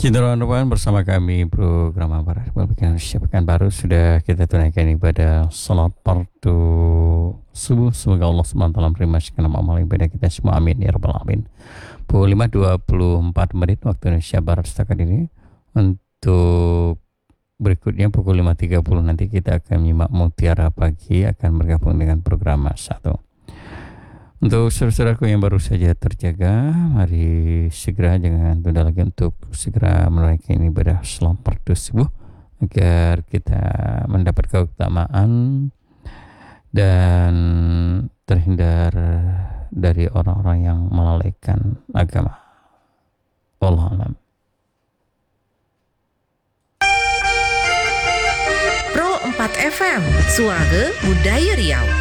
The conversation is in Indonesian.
Cinta Ruan bersama kami program Amarah Republik Indonesia Pekanbaru sudah kita tunaikan ibadah salat fardu subuh. Semoga Allah SWT menerima segala amal ibadah kita semua, amin ya rabbal alamin. Pukul 5.24 waktu Indonesia Barat setakat ini. Untuk berikutnya pukul 5.30 nanti kita akan menyimak Mutiara Pagi akan bergabung dengan program satu. Untuk saudara-saudaraku yang baru saja terjaga, mari segera jangan tunda lagi untuk segera menunaikan ibadah salat fardu subuh agar kita mendapat keutamaan dan terhindar dari orang-orang yang melalaikan agama. Wallahu a'lam. Pro 4 FM, Suara Budaya Riau.